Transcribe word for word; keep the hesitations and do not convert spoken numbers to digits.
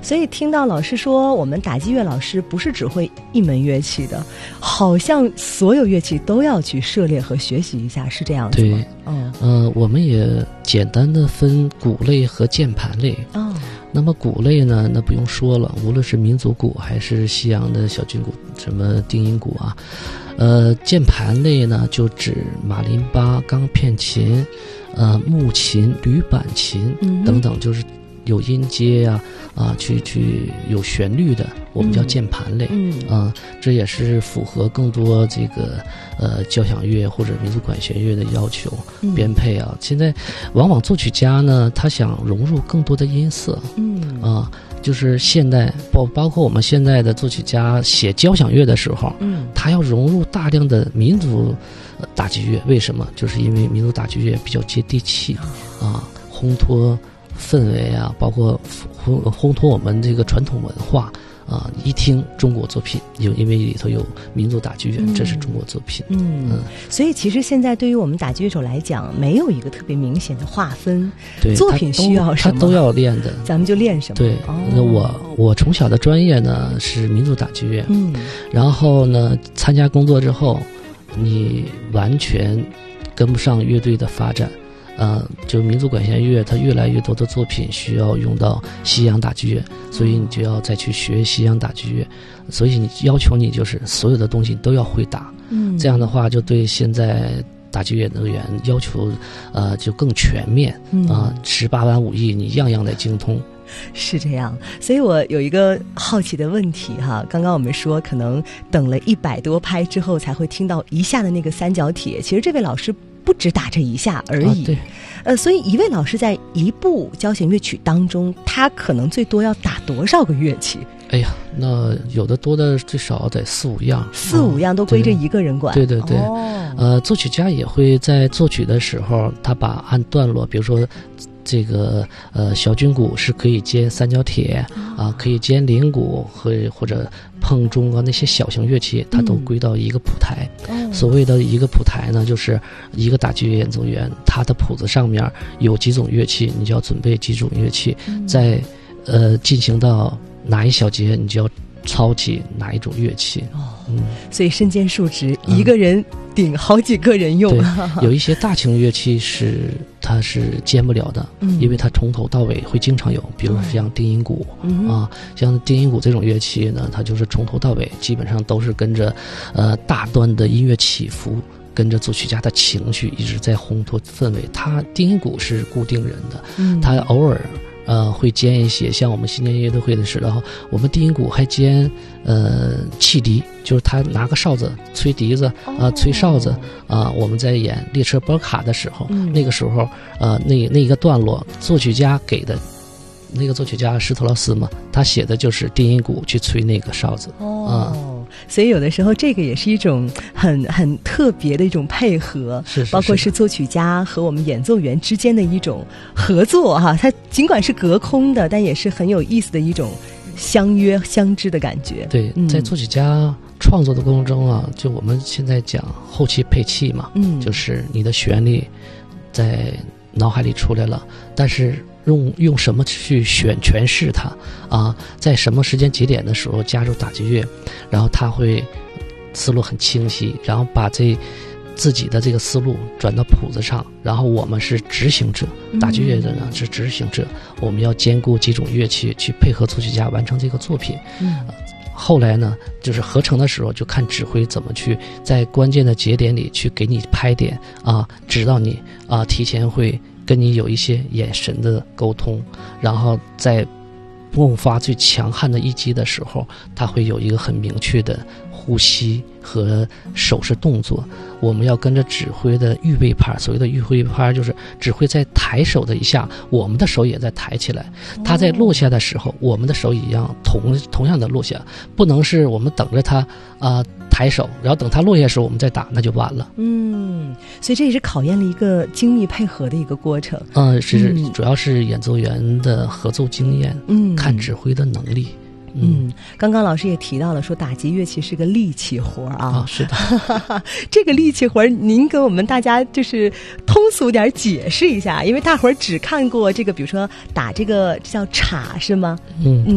所以听到老师说我们打击乐老师不是只会一门乐器的，好像所有乐器都要去涉猎和学习一下，是这样子吗？ 对，嗯、呃，我们也简单的分鼓类和键盘类。哦，那么鼓类呢，那不用说了，无论是民族鼓还是西洋的小军鼓，什么定音鼓啊，呃，键盘类呢就指马林巴、钢片琴、呃木琴、铝板琴等等，就是有音阶呀、啊，啊，去去有旋律的，我们叫键盘类。嗯，啊，这也是符合更多这个呃交响乐或者民族管弦乐的要求、嗯、编配啊。现在往往作曲家呢，他想融入更多的音色。嗯，啊，就是现代包包括我们现在的作曲家写交响乐的时候，嗯，他要融入大量的民族打击乐。为什么？就是因为民族打击乐比较接地气啊，烘托氛围啊，包括烘烘托我们这个传统文化啊，一听中国作品，有因为里头有民族打击乐、嗯，这是中国作品。嗯，嗯所以其实现在对于我们打击乐手来讲，没有一个特别明显的划分， 对， 作品需要什么他都要练的， 咱们就练什么。 对，哦、那我我从小的专业呢是民族打击乐，嗯，然后呢参加工作之后，你完全跟不上乐队的发展。呃，就民族管弦乐，它越来越多的作品需要用到西洋打击乐，所以你就要再去学西洋打击乐，所以你要求你就是所有的东西都要会打，嗯，这样的话就对现在打击乐人员要求，呃，就更全面啊，十八般武艺你样样得精通。 是这样，所以我有一个好奇的问题哈，刚刚我们说可能等了一百多拍之后才会听到一下的那个三角铁，其实这位老师不只打这一下而已，啊、对，呃，所以一位老师在一部交响乐曲当中，他可能最多要打多少个乐器？ 哎呀，那有的多的最少得四五样， 四五样都归这一个人管。 对对 对, 对、哦，呃，作曲家也会在作曲的时候，他把按段落，比如说。这个呃小军鼓是可以兼三角铁啊，可以兼铃鼓和或者碰钟啊那些小型乐器，它都归到一个谱台。嗯、所谓的一个谱台呢，就是一个打击乐演奏员，他的谱子上面有几种乐器，你就要准备几种乐器，嗯、在呃进行到哪一小节，你就要操起哪一种乐器。哦， 嗯，所以身兼数职，嗯、一个人顶好几个人用。 对，有一些大型乐器是它是兼不了的，嗯、因为它从头到尾会经常有，比如像定音鼓、嗯、啊，像定音鼓这种乐器呢，它就是从头到尾基本上都是跟着呃大段的音乐起伏。跟着作曲家的情绪一直在烘托氛围，它定音鼓是固定人的，嗯、它偶尔呃会兼一些，像我们新年乐队会的时候，我们定音鼓还兼呃汽笛，就是他拿个哨子吹笛子啊、呃、吹哨子啊、呃。我们在演列车波卡的时候，嗯、那个时候呃那那一个段落，作曲家给的。那个作曲家施特劳斯嘛，他写的就是定音鼓去吹那个哨子。哦、嗯， 所以有的时候这个也是一种很很特别的一种配合， 是是是， 包括是作曲家和我们演奏员之间的一种合作哈。它尽管是隔空的，但也是很有意思的一种相约相知的感觉。 对， 嗯、 在作曲家创作的过程中啊，就我们现在讲后期配器嘛，嗯，就是你的旋律在脑海里出来了，但是。用用什么去选诠释它啊？在什么时间节点的时候加入打击乐，然后他会思路很清晰，然后把这自己的这个思路转到谱子上，然后我们是执行者，打击乐的呢是执行者，我们要兼顾几种乐器去配合作曲家完成这个作品。嗯。后来呢，就是合成的时候就看指挥怎么去在关键的节点里去给你拍点啊，指导你啊，提前会跟你有一些眼神的沟通，然后在迸发最强悍的一击的时候，他会有一个很明确的呼吸和手势动作。我们要跟着指挥的预备拍，所谓的预备拍就是指挥在抬手的一下，我们的手也在抬起来，他在落下的时候，我们的手一样同同样的落下，不能是我们等着他啊、呃、抬手，然后等他落下的时候我们再打，那就完了。 嗯，所以这也是考验了一个精密配合的一个过程。 嗯、呃，是、嗯、主要是演奏员的合奏经验，嗯，看指挥的能力。 嗯，刚刚老师也提到了，说打击乐器是个力气活啊。 啊，是的。 这个力气活，您给我们大家就是通俗点解释一下，因为大伙儿只看过这个，比如说打这个叫镲是吗？嗯。嗯